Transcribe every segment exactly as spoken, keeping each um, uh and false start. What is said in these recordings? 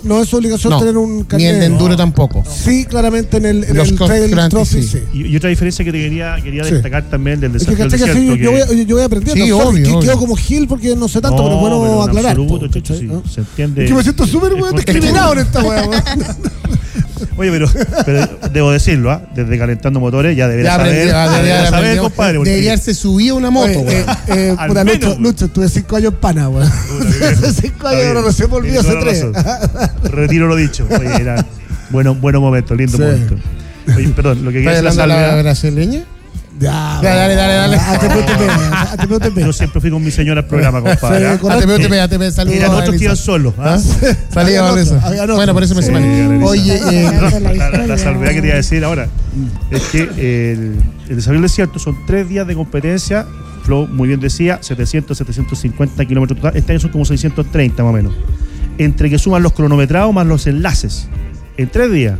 no es obligación no, tener un carnet. Ni en enduro no. tampoco. Sí, claramente en el, en Los el Trail Trophy, sí. sí. Y, y otra diferencia que te quería, quería sí. destacar también del desafío es que, del desierto. Que, yo, voy, yo voy aprendiendo. Sí, obvio, que obvio. quedo como Gil porque no sé tanto, no, pero es bueno pero aclarar. Absoluto, Checho, sí. ¿no? Se entiende. Es que me siento súper discriminado en esta weá. Oye, pero, pero debo decirlo, ¿ah? ¿eh? Desde Calentando Motores ya debería ya saber, aprendí, ya debería ya saber, compadre. Debería haberse subido una moto, güey. Eh, eh, puta, Lucho, Lucho, tuve cinco años en pana, güey. cinco años, ahora no se me olvidó hace tres. Retiro lo dicho. Oye, era bueno, buenos momentos, lindo sí. momento. Oye, perdón, lo que quería decir la la brasileña. Ya, ya, dale, dale, dale. A T P U T P, A T P U T P. Yo siempre fui con mi señora al programa, compadre. A T P U T P, A T P, saludos. Eran otros que iban solos. ¿Ah? Salía Vanessa. Bueno, por eso me separé. Oye, eh, la, la, la salvedad que te iba a decir ahora es que el, el desafío del desierto son tres días de competencia. Flo muy bien decía, setecientos, setecientos cincuenta kilómetros total. Este año son como seiscientos treinta más o menos. Entre que suman los cronometrados más los enlaces. En tres días.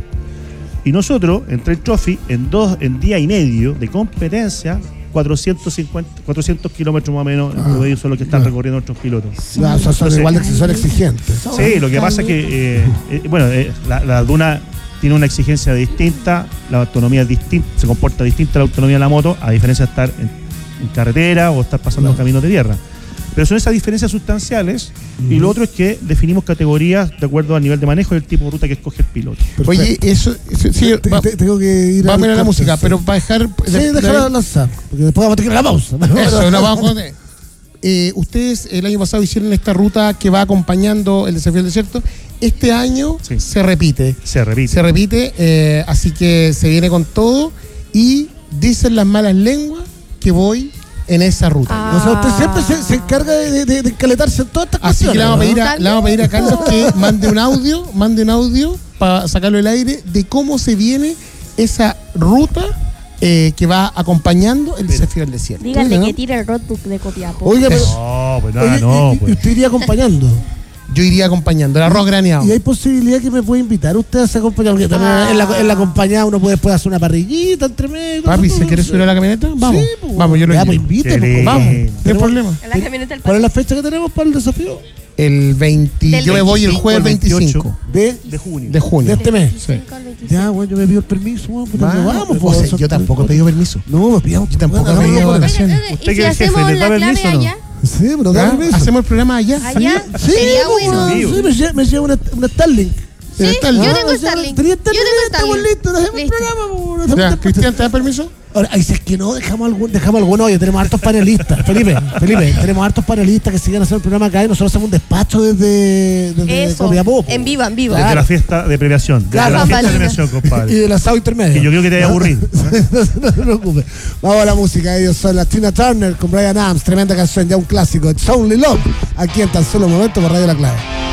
Y nosotros, en Trail Trophy, en dos, en día y medio de competencia, cuatrocientos cincuenta, cuatrocientos kilómetros más o menos, ah, en promedio son los que están recorriendo nuestros pilotos. Sí, no, son, son igual de, son exigentes. Sí, lo que pasa es que, eh, eh, bueno, eh, la, la duna tiene una exigencia distinta, la autonomía es distinta, se comporta distinta la autonomía de la moto, a diferencia de estar en, en carretera o estar pasando no. en caminos de tierra. Pero son esas diferencias sustanciales. Uh-huh. Y lo otro es que definimos categorías de acuerdo al nivel de manejo y el tipo de ruta que escoge el piloto. Perfecto. Oye, eso, eso sí, te, va, te, tengo que ir va a poner la música, sí. Pero va a dejar. Sí, de, déjala de lanzar, porque después vamos a tener la pausa. Eso, no vamos a joder. Eh, ustedes el año pasado hicieron esta ruta que va acompañando el desafío del desierto. Este año sí. se repite. Se repite. Se repite, eh, así que se viene con todo. Y dicen las malas lenguas que voy en esa ruta. Ah. O sea, usted siempre se, se encarga de, de, de encaletarse en todas estas Así cuestiones. que le vamos, a pedir a, le vamos a pedir a Carlos que mande un audio, mande un audio para sacarlo del aire de cómo se viene esa ruta eh, que va acompañando el desafío del desierto. Díganle, ¿no?, que tire el roadbook de Copiapó. Oiga, pero, no, pues nada, oye, no. Y, pues. y usted iría acompañando. Yo iría acompañando, el arroz graneado. ¿Y hay posibilidad que me pueda invitar usted a ser acompañado? Porque también ah. en, la, en la acompañada uno puede después hacer una parrillita entre medio. Papi, ¿se quiere subir a la camioneta? Vamos. Sí, pues, vamos, yo lo invito. Pues invite, vamos, no hay problema. En la camioneta del ¿Cuál es la fecha que tenemos para el desafío? El veinte. Del yo me voy el jueves veinticinco de, de junio. De junio. De este mes. Sí. Ya, bueno, yo me pido el permiso. Bueno, pues vamos, vamos, pues, o sea, yo tampoco he pedido permiso. No, me pido. Yo tampoco he pedido vacaciones. ¿Usted que es jefe, le da permiso o no? Sí, pero da permiso. Hacemos el programa allá. Allá. Sí, sería bueno. Sí, me lleva, me lleva una, una Starlink. Sí, yo tengo Starlink. Yo tengo Starlink. Estamos listos, nos hacemos el programa. Ya, Cristian, ¿te da permiso? Ahora, ahí si es que no, dejamos algún, dejamos alguno. Oye, tenemos hartos panelistas. Felipe, Felipe, tenemos hartos panelistas que siguen haciendo el programa acá y nosotros hacemos un despacho desde, desde Copiapó. En vivo, en vivo. Desde claro. la fiesta de premiación. Desde claro, la fiesta de premiación, compadre. Y del asado intermedio. Que yo creo que te haya aburrido. no, no te preocupes. Vamos a la música. Ellos son la Tina Turner con Bryan Adams. Tremenda canción, ya un clásico. It's Only Love. Aquí en tan solo un momento por Radio La Clave.